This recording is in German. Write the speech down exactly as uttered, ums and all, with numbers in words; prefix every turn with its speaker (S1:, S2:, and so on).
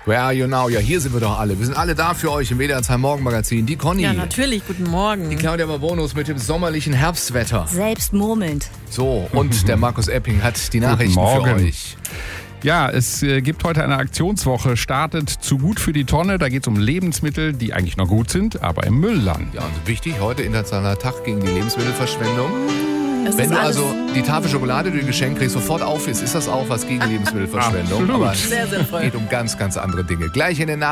S1: Where are you now? Ja, hier sind wir doch alle. Wir sind alle da für euch im W D R zwei Morgenmagazin. Die Conny.
S2: Ja, natürlich. Guten Morgen.
S1: Die Claudia Barbonus mit dem sommerlichen Herbstwetter.
S3: Selbst murmelnd.
S1: So, und der Markus Epping hat die Nachrichten für euch.
S4: Ja, es äh, gibt heute eine Aktionswoche, startet zu gut für die Tonne. Da geht es um Lebensmittel, die eigentlich noch gut sind, aber im Müll landen.
S1: Ja, und wichtig, heute internationaler Tag gegen die Lebensmittelverschwendung.
S2: Es
S1: Wenn
S2: ist
S1: du
S2: alles
S1: also die Tafel Schokolade, die du geschenkt kriegst, sofort auf ist, ist das auch was gegen Lebensmittelverschwendung.
S4: Absolut.
S1: Aber
S2: sehr sinnvoll.
S1: es geht um ganz, ganz andere Dinge. Gleich in den